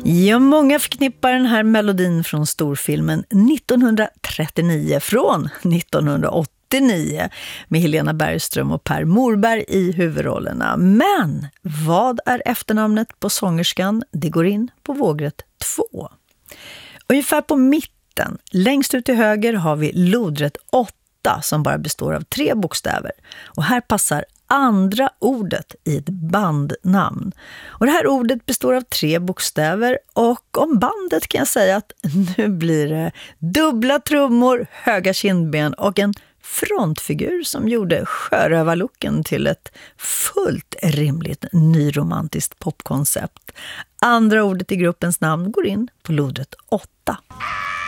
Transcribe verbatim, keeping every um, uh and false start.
Ja, många förknippar den här melodin från storfilmen nittonhundratrettionio från nittonhundraåttionio med Helena Bergström och Per Morberg i huvudrollerna. Men vad är efternamnet på sångerskan? Det går in på vågrätt två. Ungefär på mitten, längst ut till höger, har vi lodrätt åtta som bara består av tre bokstäver. Och här passar andra ordet i ett bandnamn. Och det här ordet består av tre bokstäver, och om bandet kan jag säga att nu blir det dubbla trummor, höga kindben och en frontfigur som gjorde sjörövarlooken till ett fullt rimligt nyromantiskt popkoncept. Andra ordet i gruppens namn går in på lodrätt åtta.